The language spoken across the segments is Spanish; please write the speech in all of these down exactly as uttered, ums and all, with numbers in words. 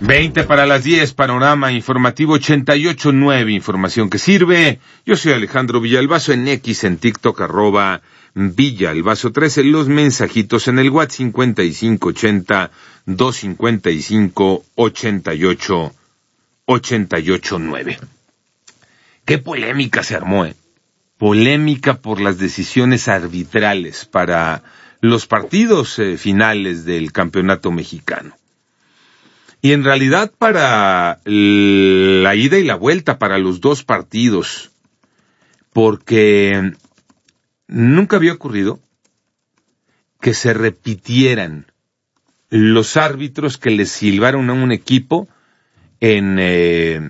veinte para las diez, panorama informativo ochenta y ocho punto nueve, información que sirve. Yo soy Alejandro Villalbazo, en X, en TikTok, arroba Villalbazo trece, los mensajitos en el WhatsApp cincuenta y cinco ochenta, doscientos cincuenta y cinco, ochenta y ocho, ochenta y ocho nueve. Qué polémica se armó, eh. Polémica por las decisiones arbitrales para los partidos eh, finales del campeonato mexicano. Y en realidad para la ida y la vuelta, para los dos partidos, porque nunca había ocurrido que se repitieran los árbitros que les silbaron a un equipo en, eh,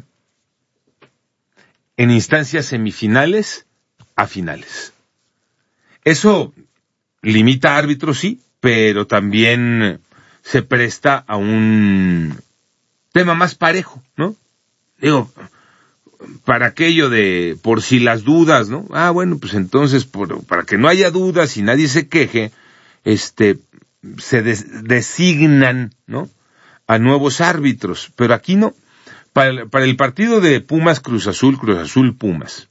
en instancias semifinales a finales. Eso limita a árbitros, sí, pero también se presta a un tema más parejo, ¿no? Digo, para aquello de por si las dudas, ¿no? Ah, bueno, pues entonces, por, para que no haya dudas y nadie se queje, este, se des, designan, ¿no?, a nuevos árbitros, pero aquí no. Para, para el partido de Pumas Cruz Azul, Cruz Azul Pumas,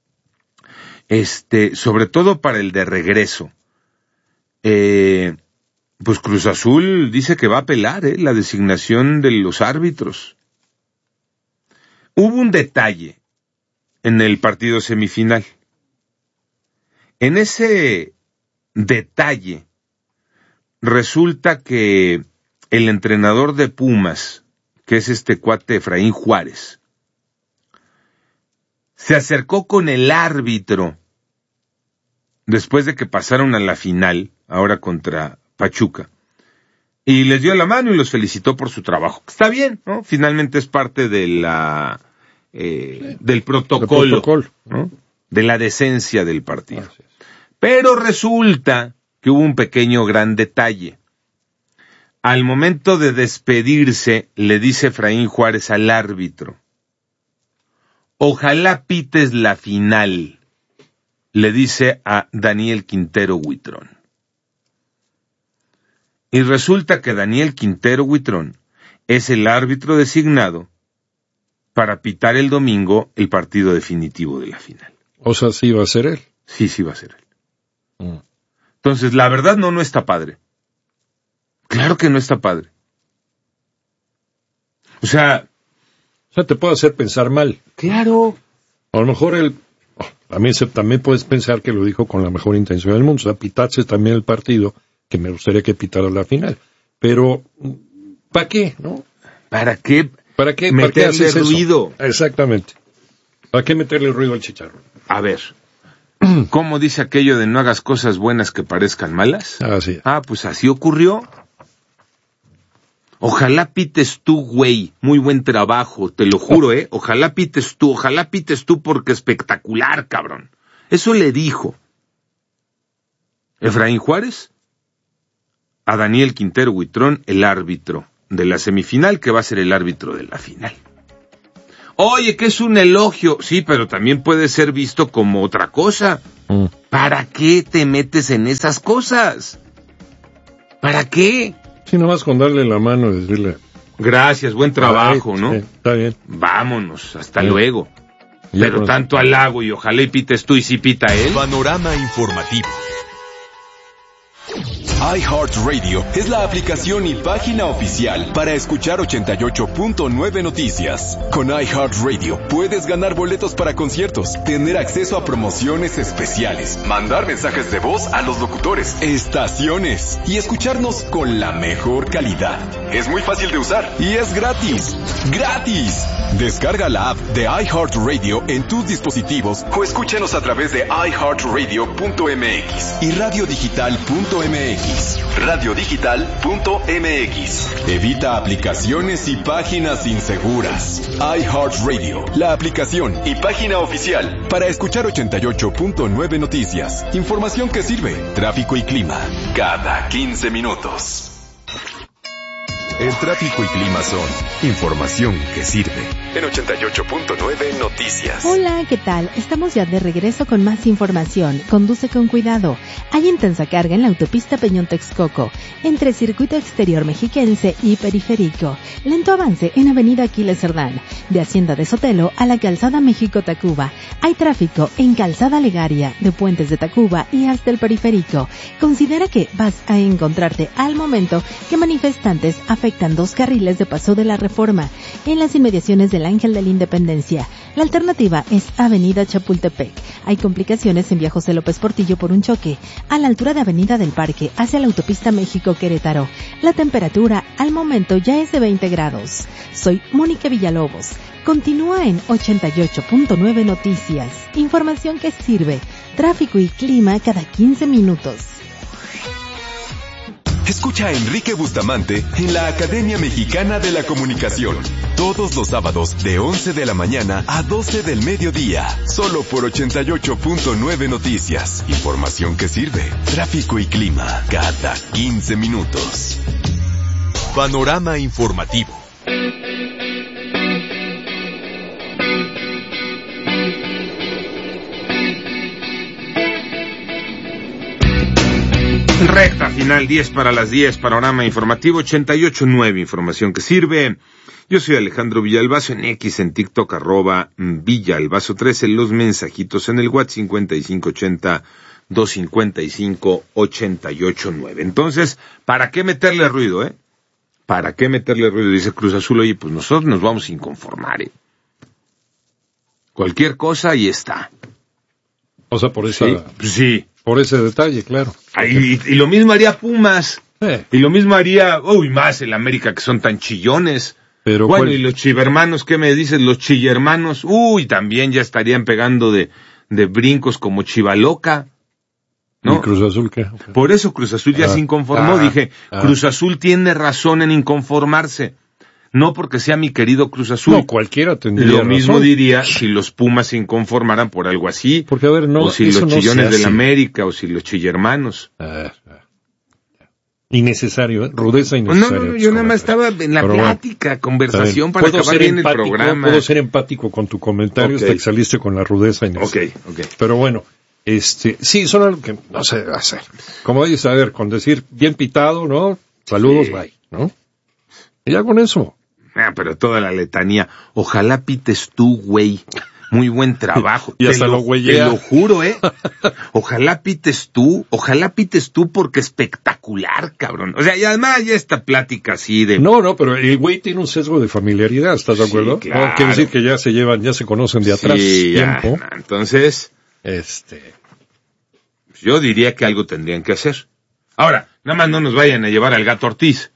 este, sobre todo para el de regreso, eh, pues Cruz Azul dice que va a apelar, ¿eh?, la designación de los árbitros. Hubo un detalle en el partido semifinal. En ese detalle resulta que el entrenador de Pumas, que es este cuate Efraín Juárez, se acercó con el árbitro después de que pasaron a la final, ahora contra Pachuca, y les dio la mano y los felicitó por su trabajo. Está bien, ¿no? Finalmente es parte de la eh, del protocolo, protocolo. ¿no?, de la decencia del partido. Pero resulta que hubo un pequeño gran detalle. Al momento de despedirse, le dice Efraín Juárez al árbitro: ojalá pites la final, le dice a Daniel Quintero Huitrón. Y resulta que Daniel Quintero Huitrón es el árbitro designado para pitar el domingo el partido definitivo de la final. O sea, sí va a ser él. Sí, sí va a ser él. Mm. Entonces, la verdad no, no está padre. Claro que no está padre. O sea... O sea, te puede hacer pensar mal. Claro. A lo mejor él... Oh, también, se, también puedes pensar que lo dijo con la mejor intención del mundo. O sea, pitaste también el partido que me gustaría que pitara la final. Pero, ¿para qué, no? ¿Para qué? ¿Para qué meterle ¿Para qué ruido? Eso? Exactamente. ¿Para qué meterle ruido al chicharrón? A ver, ¿cómo dice aquello de no hagas cosas buenas que parezcan malas? Así es. Ah, pues así ocurrió. Ojalá pites tú, güey. Muy buen trabajo, te lo juro, ¿eh? Ojalá pites tú, ojalá pites tú porque espectacular, cabrón. Eso le dijo Efraín Juárez a Daniel Quintero Huitrón, el árbitro de la semifinal, que va a ser el árbitro de la final. Oye, que es un elogio. Sí, pero también puede ser visto como otra cosa. Mm. ¿Para qué te metes en esas cosas? ¿Para qué? Sí, nomás con darle la mano y decirle... Gracias, buen trabajo, Ay, ¿no? Sí, está bien. Vámonos, hasta sí. luego. Ya pero con... tanto halago y ojalá y pites tú y si pita él. Panorama informativo. iHeartRadio es la aplicación y página oficial para escuchar ochenta y ocho punto nueve Noticias. Con iHeartRadio puedes ganar boletos para conciertos, tener acceso a promociones especiales, mandar mensajes de voz a los locutores, estaciones y escucharnos con la mejor calidad. Es muy fácil de usar y es gratis. ¡Gratis! Descarga la app de iHeartRadio en tus dispositivos o escúchanos a través de i heart radio punto m x y radio digital punto m x. radio digital punto m x. Evita aplicaciones y páginas inseguras. iHeartRadio, la aplicación y página oficial para escuchar ochenta y ocho punto nueve Noticias. Información que sirve, tráfico y clima, cada quince minutos. El tráfico y clima son información que sirve. En ochenta y ocho punto nueve Noticias. Hola, ¿qué tal? Estamos ya de regreso con más información. Conduce con cuidado. Hay intensa carga en la autopista Peñón-Texcoco, entre Circuito Exterior Mexiquense y Periférico. Lento avance en Avenida Aquiles Cerdán, de Hacienda de Sotelo a la Calzada México-Tacuba. Hay tráfico en Calzada Legaria, de Puentes de Tacuba y hasta el Periférico. Considera que vas a encontrarte al momento que manifestantes afectan dos carriles de paso de la Reforma en las inmediaciones del Ángel de la Independencia. La alternativa es Avenida Chapultepec. Hay complicaciones en Vía José López Portillo por un choque a la altura de Avenida del Parque hacia la autopista México-Querétaro. La temperatura al momento ya es de veinte grados. Soy Mónica Villalobos. Continúa en ochenta y ocho punto nueve Noticias. Información que sirve. Tráfico y clima cada quince minutos. Escucha a Enrique Bustamante en la Academia Mexicana de la Comunicación. Todos los sábados de once de la mañana a doce del mediodía. Solo por ochenta y ocho punto nueve Noticias. Información que sirve. Tráfico y clima cada quince minutos. Panorama informativo. Recta final, diez para las diez, panorama informativo ochenta y ocho punto nueve, información que sirve. Yo soy Alejandro Villalbazo, en X, en TikTok, arroba Villalbazo trece, los mensajitos en el WhatsApp cincuenta y cinco ochenta, doscientos cincuenta y cinco, ochenta y ocho nueve. Entonces, ¿para qué meterle ruido, eh? ¿Para qué meterle ruido? Dice Cruz Azul, oye, pues nosotros nos vamos a inconformar, eh. Cualquier cosa, ahí está. O sea, por esa... Sí, sí. Por ese detalle, claro. Y, y lo mismo haría Pumas. Eh. Y lo mismo haría, uy, más el América, que son tan chillones. Pero bueno, ¿cuál? y los chivermanos, ¿qué me dices? Los chillermanos, uy, también ya estarían pegando de, de brincos como Chivaloca, ¿no? ¿Y Cruz Azul qué? Por eso Cruz Azul ya ah, se inconformó. ah, Dije, ah. Cruz Azul tiene razón en inconformarse. No porque sea mi querido Cruz Azul. No, cualquiera tendría Lo razón. mismo diría si los Pumas se inconformaran por algo así. Porque, a ver, no, o si eso los no chillones se del hace. América, o si los chillermanos. Ah, ah. Innecesario, ¿eh? Rudeza No, innecesaria. no, no, yo nada más estaba en la Pero plática, bueno, conversación para puedo acabar ser bien empático, el programa. Puedo ser empático con tu comentario, Okay. hasta que saliste con la rudeza innecesaria. Ok, ok. Pero bueno, este, sí, son algo que no se debe hacer. Como dices, a ver, con decir bien pitado, ¿no? Saludos, Sí. bye, ¿no? Y ya con eso. Ah, pero toda la letanía. Ojalá pites tú, güey. Muy buen trabajo. Y Te hasta lo güeyea. Te lo juro, ¿eh? Ojalá pites tú, ojalá pites tú porque espectacular, cabrón. O sea, y además ya esta plática así de... No, no, pero el güey tiene un sesgo de familiaridad, ¿estás de Sí, acuerdo? claro. No, quiere decir que ya se llevan, ya se conocen de atrás Sí, ya, tiempo. no, entonces, Este, yo diría que algo tendrían que hacer. Ahora, nada más no nos vayan a llevar al Gato Ortiz.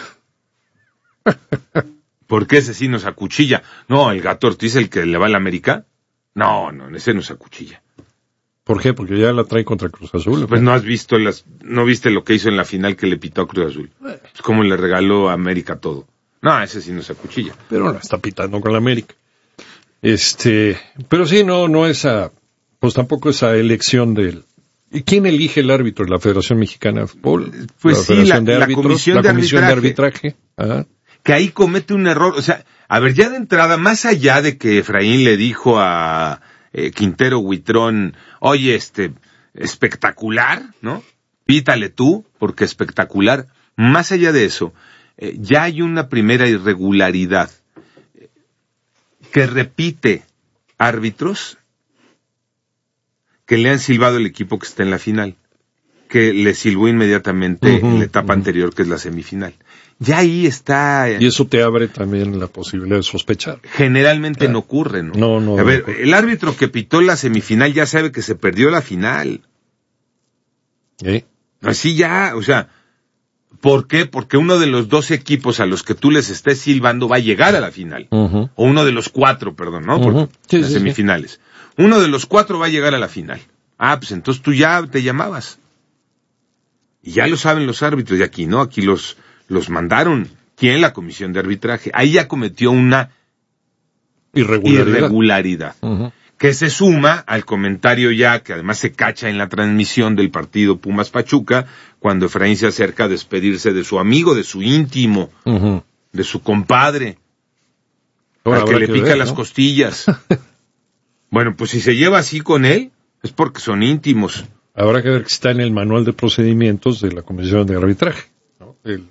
Porque ese sí nos acuchilla. No, el Gato Ortiz, el que le va a la América. No, no, ese nos acuchilla. ¿por qué? Porque ya la trae contra Cruz Azul. Pues no has visto las, no viste lo que hizo en la final que le pitó a Cruz Azul. Es como le regaló a América todo. No, ese sí nos acuchilla. Pero no está pitando con la América. Este, pero sí, no, no esa, pues tampoco esa elección del... ¿Y quién elige el árbitro? ¿La Federación Mexicana de Fútbol? Pues ¿La sí, Federación la- de la Árbitros? Comisión ¿La de Comisión de Arbitraje. Arbitraje? Ajá. Que ahí comete un error. O sea, a ver, ya de entrada, más allá de que Efraín le dijo a eh, Quintero Huitrón, oye, este, espectacular, ¿no? Pítale tú, porque espectacular. Más allá de eso, eh, ya hay una primera irregularidad eh, que repite árbitros que le han silbado el equipo que está en la final, que le silbó inmediatamente Uh-huh, en la etapa uh-huh. anterior, que es la semifinal. Ya ahí está... Y eso te abre también la posibilidad de sospechar. Generalmente Ah. no ocurre, ¿no? No, no, A ver, no ocurre. el árbitro que pitó la semifinal ya sabe que se perdió la final. ¿Eh? Así ya, o sea, ¿por qué? Porque uno de los dos equipos a los que tú les estés silbando va a llegar a la final. Uh-huh. O uno de los cuatro, perdón, ¿no? Porque Ujú. Sí, las sí, sí. semifinales. Uno de los cuatro va a llegar a la final. Ah, pues entonces tú ya te llamabas. Y ya lo saben los árbitros de aquí, ¿no? Aquí los, los mandaron. ¿Quién? La comisión de arbitraje. Ahí ya cometió una Irregularidad. irregularidad. Uh-huh. Que se suma al comentario ya, que además se cacha en la transmisión del partido Pumas Pachuca, cuando Efraín se acerca a despedirse de su amigo, de su íntimo, uh-huh. de su compadre, Ahora, al que le que pica ver, las ¿no? costillas. Bueno, pues si se lleva así con él, es porque son íntimos. Habrá que ver que está en el manual de procedimientos de la Comisión de Arbitraje, ¿no? El,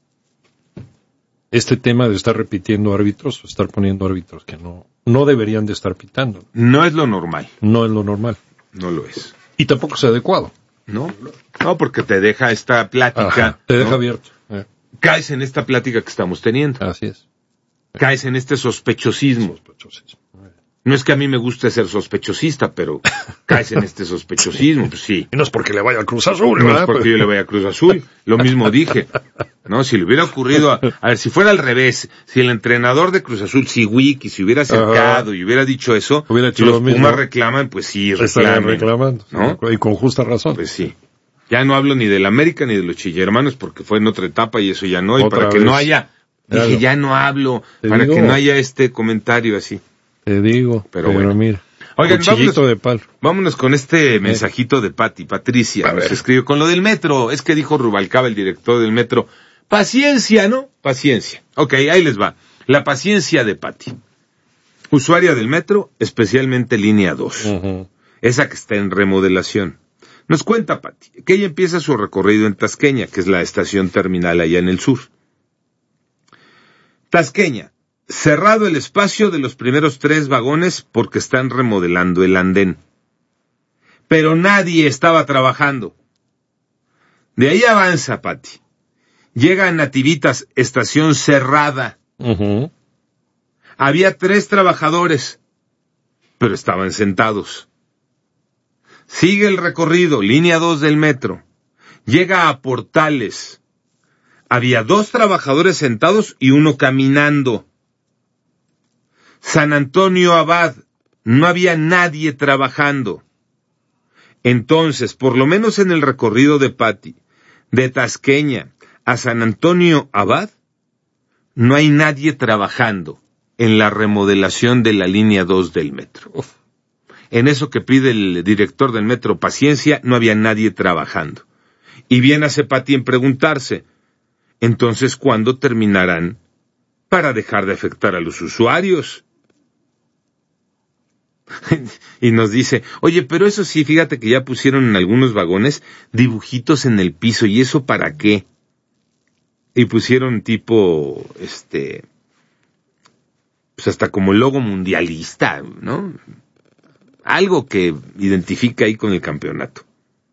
este tema de estar repitiendo árbitros, o estar poniendo árbitros que no, no deberían de estar pitando. No es lo normal. No es lo normal. No lo es. Y tampoco es adecuado. No, no, porque te deja esta plática. Ajá, te deja ¿no? abierto. Eh. Caes en esta plática que estamos teniendo. Así es. Eh. Caes en este sospechosismo. sospechosismo. No es que a mí me guste ser sospechosista, pero caes en este sospechosismo, pues sí. Y no es porque le vaya a Cruz Azul, ¿verdad? No es porque yo le vaya a Cruz Azul, lo mismo dije. No, si le hubiera ocurrido, a, a ver, si fuera al revés, si el entrenador de Cruz Azul, si Wiki, se hubiera acercado Ajá. y hubiera dicho eso, hubiera hecho si los lo mismo. Pumas reclaman, pues sí, reclaman. reclamando, ¿no? Y con justa razón. Pues sí. Ya no hablo ni del América ni de los Chillermanos porque fue en otra etapa y eso ya no, y Otra para que vez. no haya, dije, Claro. ya no hablo, Te para digo. que no haya este comentario así. Te digo, Pero pero, bueno. mira. Oigan, Cuchillito vámonos, de palo. vámonos con este mensajito de Pati, Patricia, A nos ver. escribió, con lo del metro, es que dijo Rubalcaba, el director del metro, paciencia, ¿no? Paciencia. Ok, ahí les va. La paciencia de Pati. Usuaria del metro, especialmente línea dos, Uh-huh. esa que está en remodelación. Nos cuenta Pati, que ella empieza su recorrido en Tasqueña, que es la estación terminal allá en el sur. Tasqueña. Cerrado el espacio de los primeros tres vagones porque están remodelando el andén. Pero nadie estaba trabajando. De ahí avanza, Pati. Llega a Nativitas, estación cerrada. Uh-huh. Había tres trabajadores, pero estaban sentados. Sigue el recorrido, línea dos del metro. Llega a Portales. Había dos trabajadores sentados y uno caminando. San Antonio Abad, no había nadie trabajando. Entonces, por lo menos en el recorrido de Pati, de Tasqueña a San Antonio Abad, no hay nadie trabajando en la remodelación de la línea dos del metro. Uf. En eso que pide el director del metro, paciencia, no había nadie trabajando. Y bien hace Pati en preguntarse, entonces, ¿cuándo terminarán para dejar de afectar a los usuarios? Y nos dice, oye, pero eso sí, fíjate que ya pusieron en algunos vagones dibujitos en el piso, ¿y eso para qué? Y pusieron tipo, este, pues hasta como logo mundialista, ¿no? Algo que identifica ahí con el campeonato.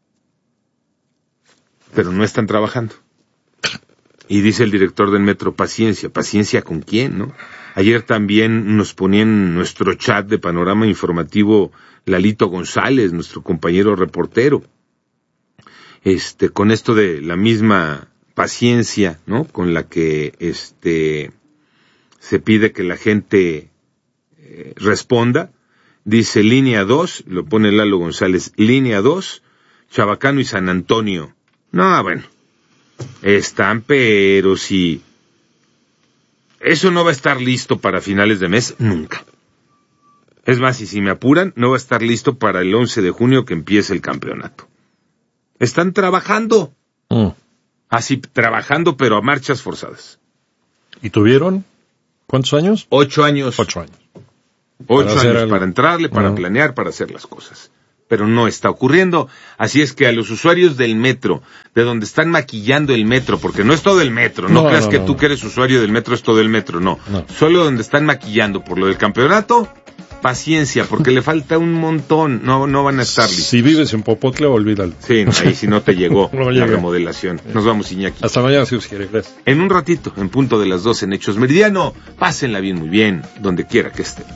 Pero no están trabajando. Y dice el director del metro, paciencia, paciencia con quién, ¿no? Ayer también nos ponía en nuestro chat de Panorama Informativo Lalito González, nuestro compañero reportero, este, con esto de la misma paciencia, ¿no? Con la que, este, se pide que la gente eh, responda. Dice línea dos, lo pone Lalo González, línea dos, Chabacano y San Antonio. No, bueno, están, pero si eso no va a estar listo para finales de mes, nunca. Es más, y si me apuran, no va a estar listo para el once de junio que empiece el campeonato. Están trabajando. Mm. Así, trabajando, pero a marchas forzadas. ¿Y tuvieron cuántos años? Ocho años. Ocho años. Ocho Para años hacer para entrarle, para uh-huh. planear, para hacer las cosas. Pero no está ocurriendo. Así es que a los usuarios del metro, de donde están maquillando el metro, porque no es todo el metro, no, No, creas no, que no, tú no. que eres usuario del metro es todo el metro, no. No. Solo donde están maquillando por lo del campeonato, paciencia, porque le falta un montón, no no van a estar listos. Si vives en Popotla, olvídalo. Sí, no, ahí si no te llegó No la llega. remodelación. Nos vamos, Iñaki. Hasta mañana, si os quiere. Gracias. En un ratito, en punto de las doce en Hechos Meridiano, pásenla bien, muy bien, donde quiera que esté.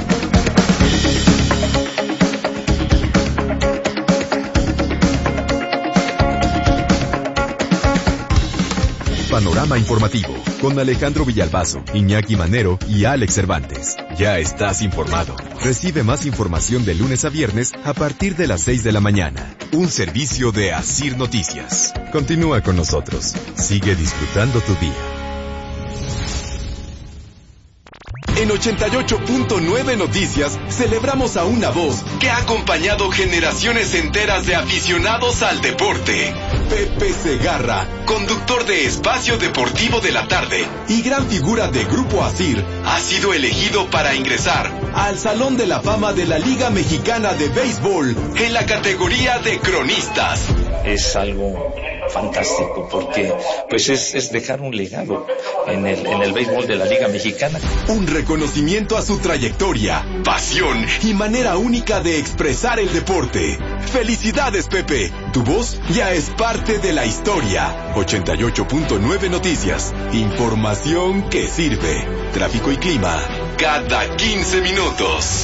Panorama Informativo, con Alejandro Villalbazo, Iñaki Manero y Alex Cervantes. Ya estás informado. Recibe más información de lunes a viernes a partir de las seis de la mañana. Un servicio de Asir Noticias. Continúa con nosotros. Sigue disfrutando tu día. En ochenta y ocho punto nueve Noticias celebramos a una voz que ha acompañado generaciones enteras de aficionados al deporte. Pepe Segarra, conductor de Espacio Deportivo de la Tarde y gran figura de Grupo Asir, ha sido elegido para ingresar al Salón de la Fama de la Liga Mexicana de Béisbol en la categoría de cronistas. Es algo fantástico porque pues es, es dejar un legado en el, en el béisbol de la Liga Mexicana. Un reconocimiento a su trayectoria, pasión y manera única de expresar el deporte. ¡Felicidades, Pepe! Tu voz ya es parte de la historia. ochenta y ocho punto nueve Noticias. Información que sirve. Tráfico y clima cada quince minutos.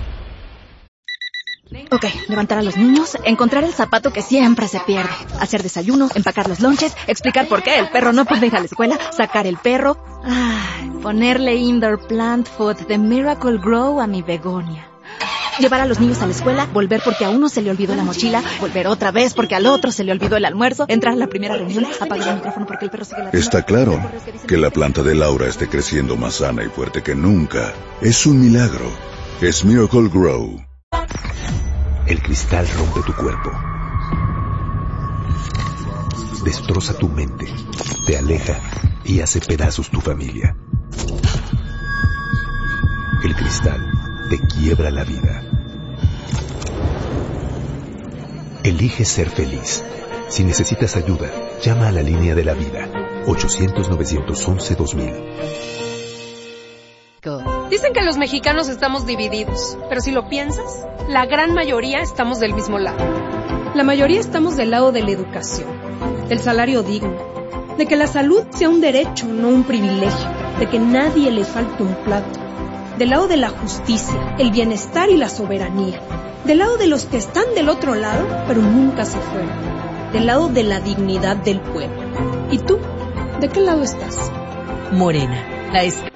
Ok, levantar a los niños, encontrar el zapato que siempre se pierde, hacer desayuno, empacar los lonches, explicar por qué el perro no puede ir a la escuela, sacar el perro, ay, ponerle indoor plant food de Miracle Grow a mi begonia. Llevar a los niños a la escuela, volver porque a uno se le olvidó la mochila, volver otra vez porque al otro se le olvidó el almuerzo, entrar a la primera reunión, apagar el micrófono porque el perro sigue la... Está claro que la planta de Laura esté creciendo más sana y fuerte que nunca. Es un milagro. Es Miracle Grow. El cristal rompe tu cuerpo, destroza tu mente, te aleja y hace pedazos tu familia. El cristal te quiebra la vida. Elige ser feliz. Si necesitas ayuda, llama a la línea de la vida, ochocientos, novecientos once, dos mil. Dicen que los mexicanos estamos divididos, pero si lo piensas, la gran mayoría estamos del mismo lado. La mayoría estamos del lado de la educación, del salario digno, de que la salud sea un derecho, no un privilegio, de que nadie le falte un plato, del lado de la justicia, el bienestar y la soberanía, del lado de los que están del otro lado, pero nunca se fueron, del lado de la dignidad del pueblo. ¿Y tú? ¿De qué lado estás? Morena, la es...